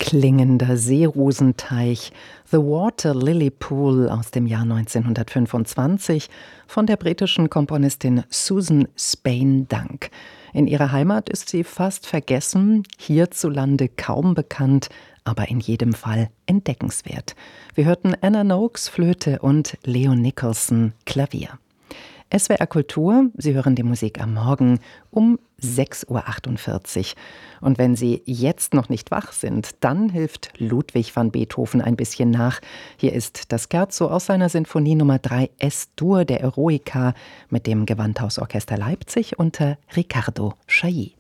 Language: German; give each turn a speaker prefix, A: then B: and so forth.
A: klingender Seerosenteich, The Water Lily Pool aus dem Jahr 1925 von der britischen Komponistin Susan Spain-Dunk. In ihrer Heimat ist sie fast vergessen, hierzulande kaum bekannt, aber in jedem Fall entdeckenswert. Wir hörten Anna Noakes Flöte und Leon Nicholson Klavier. SWR Kultur, Sie hören die Musik am Morgen um 6.48 Uhr. Und wenn Sie jetzt noch nicht wach sind, dann hilft Ludwig van Beethoven ein bisschen nach. Hier ist das Scherzo aus seiner Sinfonie Nummer 3 Es-Dur der Eroica mit dem Gewandhausorchester Leipzig unter Riccardo Chailly.